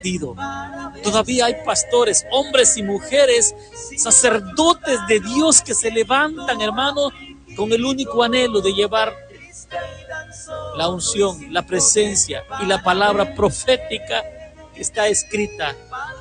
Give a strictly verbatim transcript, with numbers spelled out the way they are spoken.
cometido. Todavía hay pastores, hombres y mujeres, sacerdotes de Dios que se levantan, hermanos, con el único anhelo de llevar la unción, la presencia y la palabra profética que está escrita